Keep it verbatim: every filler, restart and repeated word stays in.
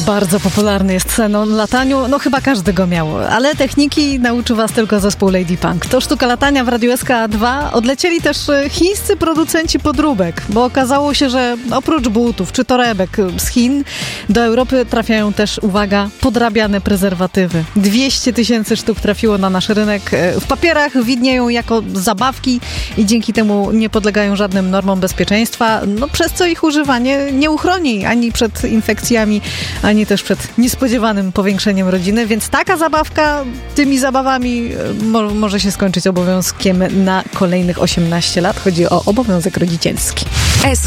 Bardzo popularny jest sen o lataniu, no chyba każdy go miał, ale techniki nauczy was tylko zespół Lady Punk. To sztuka latania w Radiu S K dwa. Odlecieli też chińscy producenci podróbek, bo okazało się, że oprócz butów czy torebek z Chin do Europy trafiają też, uwaga, podrabiane prezerwatywy. dwieście tysięcy sztuk trafiło na nasz rynek. W papierach widnieją jako zabawki i dzięki temu nie podlegają żadnym normom bezpieczeństwa, no przez co ich używanie nie uchroni ani przed infekcjami, ani też przed niespodziewanym powiększeniem rodziny, więc taka zabawka tymi zabawami mo- może się skończyć obowiązkiem na kolejnych osiemnaście lat. Chodzi o obowiązek rodzicielski.